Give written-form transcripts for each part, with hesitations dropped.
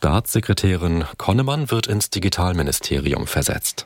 Staatssekretärin Konnemann wird ins Digitalministerium versetzt.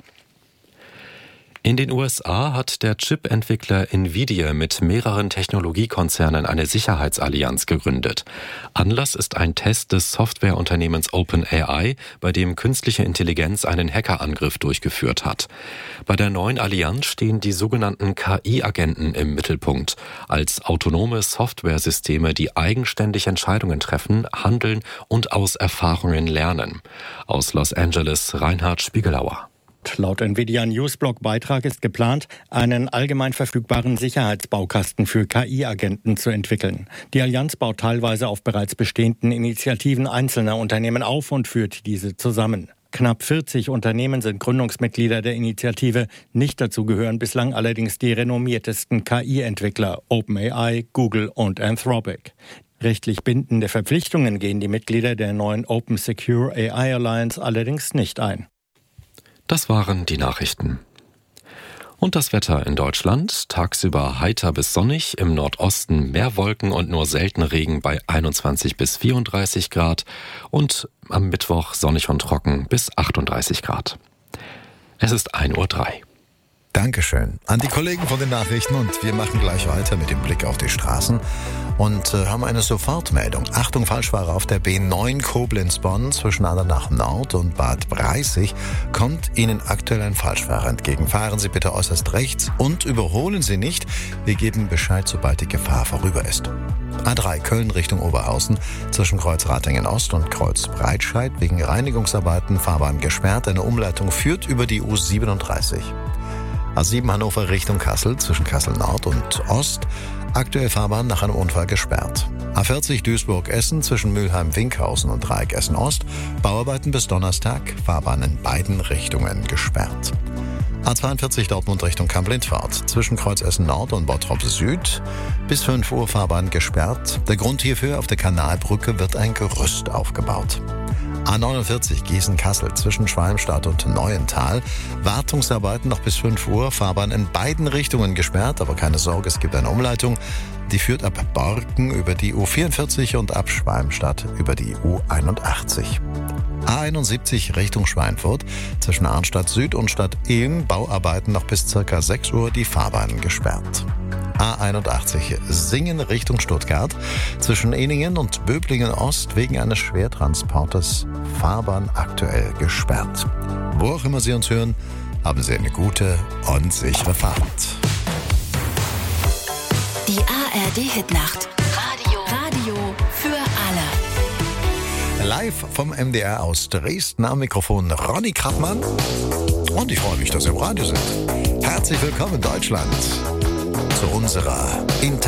In den USA hat der Chip-Entwickler Nvidia mit mehreren Technologiekonzernen eine Sicherheitsallianz gegründet. Anlass ist ein Test des Softwareunternehmens OpenAI, bei dem künstliche Intelligenz einen Hackerangriff durchgeführt hat. Bei der neuen Allianz stehen die sogenannten KI-Agenten im Mittelpunkt, als autonome Softwaresysteme, die eigenständig Entscheidungen treffen, handeln und aus Erfahrungen lernen. Aus Los Angeles Reinhard Spiegelauer. Laut NVIDIA-Newsblog-Beitrag ist geplant, einen allgemein verfügbaren Sicherheitsbaukasten für KI-Agenten zu entwickeln. Die Allianz baut teilweise auf bereits bestehenden Initiativen einzelner Unternehmen auf und führt diese zusammen. Knapp 40 Unternehmen sind Gründungsmitglieder der Initiative. Nicht dazu gehören bislang allerdings die renommiertesten KI-Entwickler OpenAI, Google und Anthropic. Rechtlich bindende Verpflichtungen gehen die Mitglieder der neuen Open Secure AI Alliance allerdings nicht ein. Das waren die Nachrichten. Und das Wetter in Deutschland: tagsüber heiter bis sonnig, im Nordosten mehr Wolken und nur selten Regen bei 21 bis 34 Grad und am Mittwoch sonnig und trocken bis 38 Grad. Es ist 1:03 Uhr. Dankeschön an die Kollegen von den Nachrichten und wir machen gleich weiter mit dem Blick auf die Straßen und haben eine Sofortmeldung. Achtung, Falschfahrer auf der B9 Koblenz-Bonn zwischen Andernach Nord und Bad Breisig kommt Ihnen aktuell ein Falschfahrer entgegen. Fahren Sie bitte äußerst rechts und überholen Sie nicht. Wir geben Bescheid, sobald die Gefahr vorüber ist. A3 Köln Richtung Oberhausen zwischen Kreuz Ratingen Ost und Kreuz Breitscheid wegen Reinigungsarbeiten Fahrbahn gesperrt. Eine Umleitung führt über die U37. A7 Hannover Richtung Kassel zwischen Kassel Nord und Ost. Aktuell Fahrbahn nach einem Unfall gesperrt. A40 Duisburg-Essen zwischen Mülheim-Winkhausen und Dreieck Essen-Ost. Bauarbeiten bis Donnerstag. Fahrbahn in beiden Richtungen gesperrt. A42 Dortmund Richtung Kamp-Lindfahrt zwischen Kreuz Essen Nord und Bottrop Süd. Bis 5 Uhr Fahrbahn gesperrt. Der Grund hierfür: auf der Kanalbrücke wird ein Gerüst aufgebaut. A49 Gießen-Kassel zwischen Schwalmstadt und Neuental. Wartungsarbeiten noch bis 5 Uhr. Fahrbahn in beiden Richtungen gesperrt, aber keine Sorge, es gibt eine Umleitung. Die führt ab Borken über die U44 und ab Schwalmstadt über die U81. A71 Richtung Schweinfurt zwischen Arnstadt Süd und Stadt Ehing. Bauarbeiten noch bis ca. 6 Uhr, die Fahrbahn gesperrt. A81 Singen Richtung Stuttgart zwischen Ehningen und Böblingen Ost wegen eines Schwertransportes. Fahrbahn aktuell gesperrt. Wo auch immer Sie uns hören, haben Sie eine gute und sichere Fahrt. Die ARD-Hitnacht. Radio für alle. Live vom MDR aus Dresden am Mikrofon Ronny Krappmann. Und ich freue mich, dass Sie im Radio sind. Herzlich willkommen, Deutschland, zu unserer